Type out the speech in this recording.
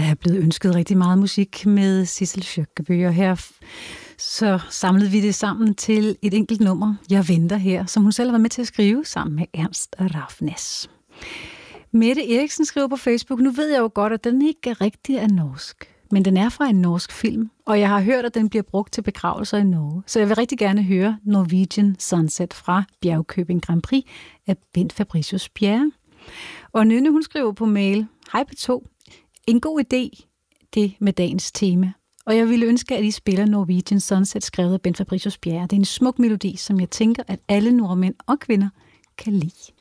er blevet ønsket rigtig meget musik med Sissel Kyrkjebø, og her så samlede vi det sammen til et enkelt nummer, Jeg venter her, som hun selv har været med til at skrive sammen med Ernst Rafnes. Mette Eriksen skriver på Facebook, nu ved jeg jo godt, at den ikke rigtig er norsk, men den er fra en norsk film, og jeg har hørt, at den bliver brugt til begravelser i Norge. Så jeg vil rigtig gerne høre Norwegian Sunset fra Bjergkøbing Grand Prix af Bent Fabricius Bjerre. Og Nynne, hun skriver på mail, hej P2, en god idé, det med dagens tema. Og jeg ville ønske, at I spiller Norwegian Sunset, skrevet af Bent Fabricius Bjerre. Det er en smuk melodi, som jeg tænker, at alle nordmænd og kvinder kan lide.